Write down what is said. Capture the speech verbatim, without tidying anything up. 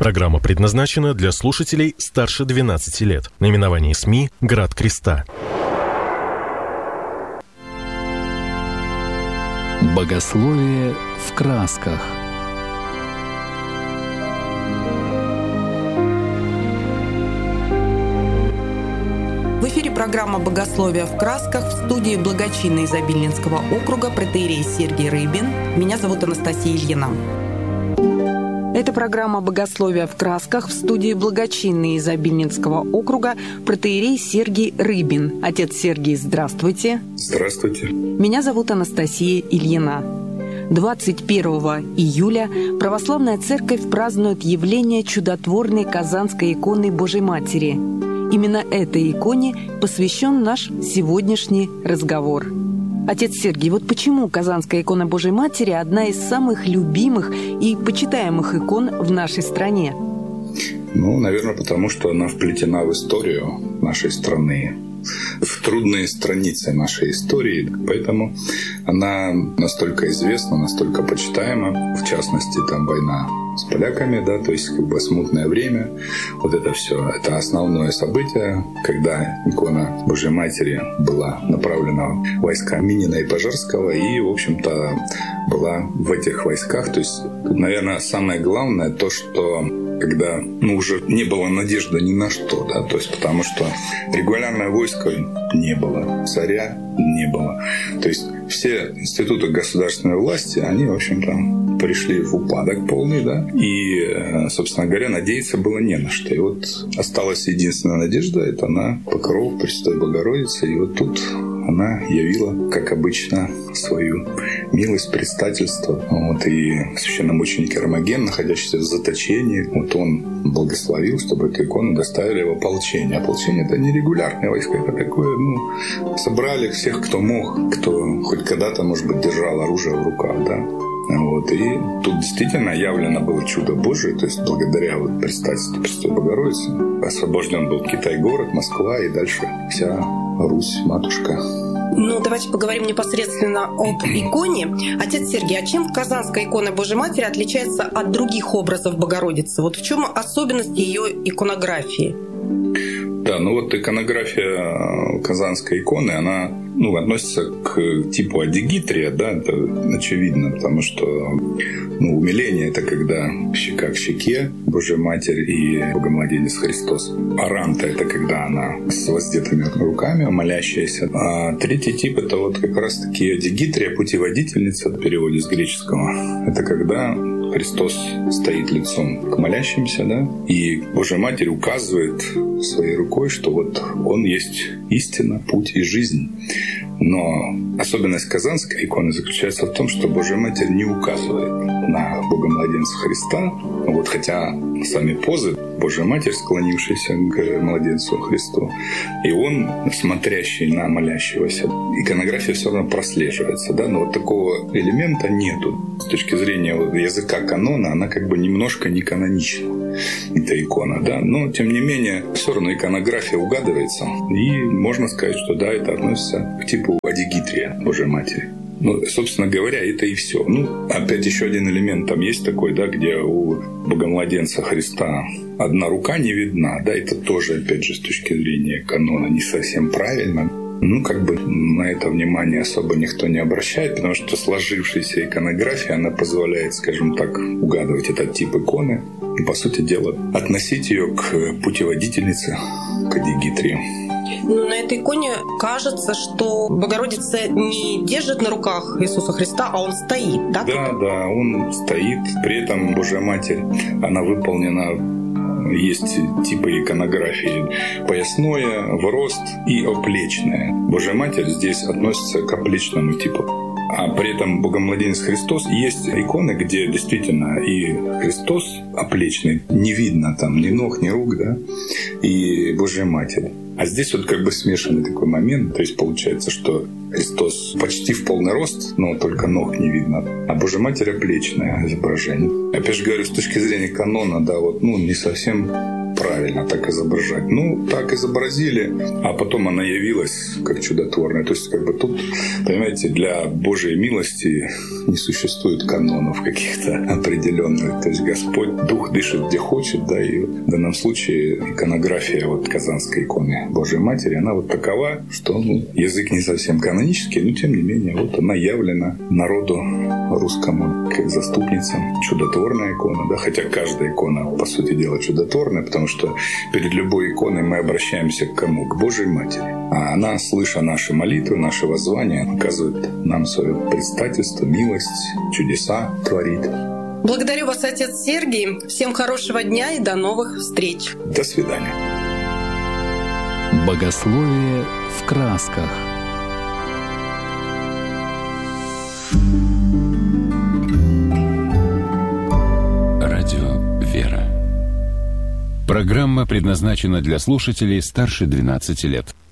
Программа предназначена для слушателей старше двенадцати лет. Наименование СМИ «Град Креста». Богословие в красках. В эфире программа «Богословие в красках», в студии благочинной из Обильнинского округа протоиерей Сергий Рыбин. Меня зовут Анастасия Ильина. Это программа «Богословие в красках», в студии благочинной из Обильнинского округа протоиерей Сергий Рыбин. Отец Сергий, здравствуйте. Здравствуйте. Меня зовут Анастасия Ильина. двадцать первого июля Православная Церковь празднует явление чудотворной Казанской иконы Божьей Матери. Именно этой иконе посвящен наш сегодняшний разговор. Отец Сергий, вот почему Казанская икона Божьей Матери одна из самых любимых и почитаемых икон в нашей стране? Ну, наверное, потому что она вплетена в историю нашей страны, в трудные страницы нашей истории, поэтому она настолько известна, настолько почитаема. В частности, там война с поляками, да, то есть как бы смутное время. Вот это все, это основное событие, когда икона Божьей Матери была направлена в войска Минина и Пожарского и, в общем-то, была в этих войсках. То есть, наверное, самое главное то, что когда ну, уже не было надежды ни на что, да, то есть потому что регулярное войско не было, царя не было. То есть все институты государственной власти, они, в общем-то, пришли в упадок полный, да, и, собственно говоря, надеяться было не на что. И вот осталась единственная надежда, это на покров Пресвятой Богородицы, и вот тут она явила, как обычно, свою милость, предстательство. Вот, и священномученик Эрмоген, находящийся в заточении, вот он благословил, чтобы эту икону доставили в ополчение. Ополчение — это не регулярные войска, это такое, ну, собрали всех, кто мог, кто хоть когда-то, может быть, держал оружие в руках, да. Вот, и тут действительно явлено было чудо Божие, то есть благодаря вот предстательству Пресвятой Богородицы освобожден был Китай-город, Москва и дальше вся Русь, матушка. Ну, давайте поговорим непосредственно об иконе. Отец Сергий, а чем Казанская икона Божьей Матери отличается от других образов Богородицы? Вот в чем особенность ее иконографии? Да, ну вот иконография Казанской иконы, она ну, относится к типу адигитрия, да, это очевидно, потому что ну, умиление — это когда щека к щеке Божья Матерь и Богомладенец Христос. Аранта — это когда она с воздетыми руками, молящаяся. А третий тип — это вот как раз-таки адигитрия, путеводительница в переводе с греческого. Это когда Христос стоит лицом к молящимся, да, и Божья Матерь указывает своей рукой, что вот Он есть истина, путь и жизнь. Но особенность Казанской иконы заключается в том, что Божья Матерь не указывает на Богомладенца Христа, вот, хотя сами позы Божья Матерь, склонившаяся к младенцу Христу, и Он, смотрящий на молящегося. Иконография все равно прослеживается, да, но вот такого элемента нету. С точки зрения языка канона, она как бы немножко не канонична, эта икона, да, но тем не менее все равно иконография угадывается, и можно сказать, что да, это относится к типу адигитрия Божьей Матери. Ну, собственно говоря, это и все. Ну, опять еще один элемент там есть такой, да, где у Богомладенца Христа одна рука не видна, да, это тоже, опять же, с точки зрения канона не совсем правильно. Ну, как бы на это внимание особо никто не обращает, потому что сложившаяся иконография, она позволяет, скажем так, угадывать этот тип иконы и, по сути дела, относить ее к путеводительнице, к адигитрии. Ну, на этой иконе кажется, что Богородица не держит на руках Иисуса Христа, а Он стоит, да? Да, да, Он стоит. При этом Божья Матерь, она выполнена, есть типы иконографии: поясное, в рост и оплечное. Божья Матерь здесь относится к оплечному типу. А при этом Богомладенец Христос, есть иконы, где действительно и Христос оплечный, не видно там ни ног, ни рук, да, и Божья Матерь. А здесь вот как бы смешанный такой момент, то есть получается, что Христос почти в полный рост, но только ног не видно, а Божья Матерь оплечное изображение. Опять же говорю, с точки зрения канона, да, вот, ну, не совсем правильно. правильно так изображать. Ну, так изобразили, а потом она явилась как чудотворная. То есть, как бы тут, понимаете, для Божьей милости не существует канонов каких-то определенных. То есть Господь Дух дышит где хочет, да, и в данном случае иконография вот казанской иконы Божьей Матери, она вот такова, что ну, язык не совсем канонический, но тем не менее вот она явлена народу русскому как заступница, чудотворная икона, да, хотя каждая икона, по сути дела, чудотворная, потому что перед любой иконой мы обращаемся к кому? К Божьей Матери. А она, слыша наши молитвы, наши воззвания, оказывает нам свое предстательство, милость, чудеса творит. Благодарю вас, отец Сергий. Всем хорошего дня и до новых встреч. До свидания. Богословие в красках. Радио «Вера». Программа предназначена для слушателей старше двенадцати лет.